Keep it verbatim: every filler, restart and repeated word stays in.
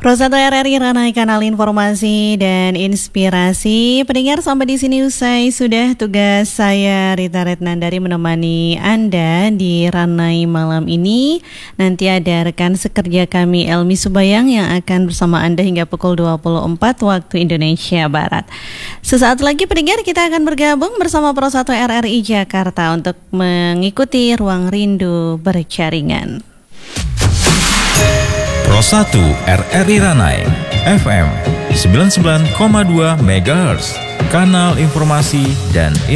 Pro satu R R I Ranai Kanal Informasi dan Inspirasi. Pendengar, sampai di sini usai sudah tugas saya Rita Retnandari menemani Anda di Ranai malam ini. Nanti ada rekan sekerja kami Elmi Subayang yang akan bersama Anda hingga pukul dua puluh empat waktu Indonesia Barat. Sesaat lagi pendengar, kita akan bergabung bersama Pro satu R R I Jakarta untuk mengikuti Ruang Rindu Berjaringan. Pro satu R R I Ranai F M sembilan puluh sembilan koma dua megahertz, kanal informasi dan